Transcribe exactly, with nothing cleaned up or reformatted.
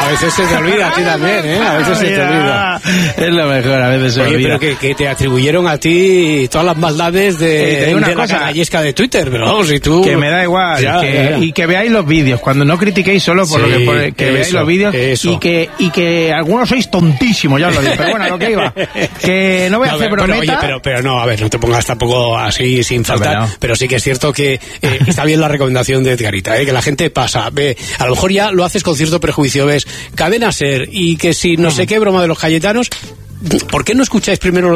a veces se te olvida a ti también, ¿eh? A veces se te olvida. Es lo mejor, a veces se Oye, olvida. pero que, que te atribuyeron a ti todas las maldades de, Eh, una de la cosa, canallesca de Twitter, pero vamos, si tú... Que me da igual, Ya, que, ya, ya. y que veáis los vídeos, cuando no critiquéis solo por Sí, lo que, por, que eso, veáis los vídeos, eso. y que y que algunos sois tontísimos, ya os lo digo, pero bueno, a lo que iba, que no voy a No, hacer pero, brometa. oye, pero, pero no, a ver, no te pongas tampoco así sin faltar, No, no. pero sí que es cierto que eh, está bien la recomendación de Edgarita, ¿eh? Que la gente pasa, ve, a lo mejor ya lo haces con cierto prejuicio, ves, Cadena Ser, y que si no sé qué broma de los Cayetanos, ¿por qué no escucháis primero